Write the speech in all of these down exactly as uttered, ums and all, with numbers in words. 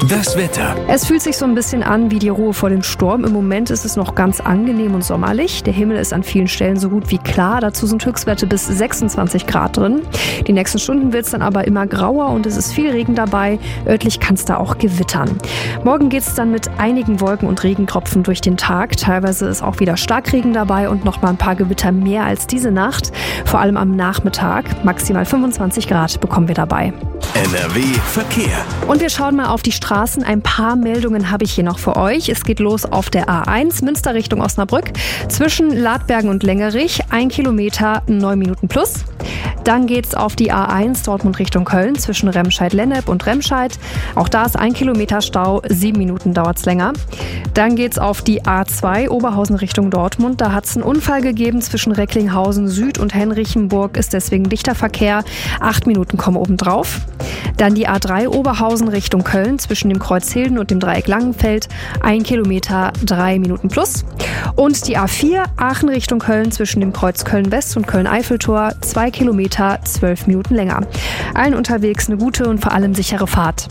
Das Wetter. Es fühlt sich so ein bisschen an wie die Ruhe vor dem Sturm. Im Moment ist es noch ganz angenehm und sommerlich. Der Himmel ist an vielen Stellen so gut wie klar. Dazu sind Höchstwerte bis sechsundzwanzig Grad drin. Die nächsten Stunden wird es dann aber immer grauer und es ist viel Regen dabei. Örtlich kann es da auch gewittern. Morgen geht es dann mit einigen Wolken und Regentropfen durch den Tag. Teilweise ist auch wieder Starkregen dabei und noch mal ein paar Gewitter mehr als diese Nacht. Vor allem am Nachmittag. Maximal fünfundzwanzig Grad bekommen wir dabei. N R W Verkehr. Und wir schauen mal auf die Straßen. Ein paar Meldungen habe ich hier noch für euch. Es geht los auf der A eins, Münster Richtung Osnabrück. Zwischen Ladbergen und Längerich, ein Kilometer, neun Minuten plus. Dann geht's auf die A eins, Dortmund Richtung Köln, zwischen Remscheid-Lennep und Remscheid. Auch da ist ein Kilometer Stau, sieben Minuten dauert's länger. Dann geht's auf die A zwei, Oberhausen Richtung Dortmund. Da hat's einen Unfall gegeben zwischen Recklinghausen Süd und Henrichenburg, ist deswegen dichter Verkehr. Acht Minuten kommen obendrauf. Dann die A drei, Oberhausen Richtung Köln, zwischen dem Kreuz Hilden und dem Dreieck Langenfeld. Ein Kilometer, drei Minuten plus. Und die A vier, Aachen Richtung Köln, zwischen dem Kreuz Köln-West und Köln-Eiffeltor. Zwei Kilometer, zwölf Minuten länger. Allen unterwegs eine gute und vor allem sichere Fahrt.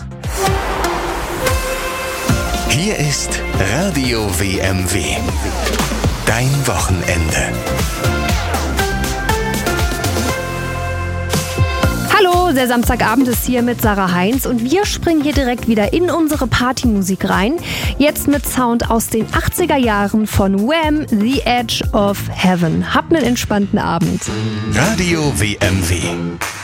Hier ist Radio W M W. Dein Wochenende. Hallo, der Samstagabend ist hier mit Sarah Heinz und wir springen hier direkt wieder in unsere Partymusik rein. Jetzt mit Sound aus den achtziger Jahren von Wham! The Edge of Heaven. Habt einen entspannten Abend. Radio W M W.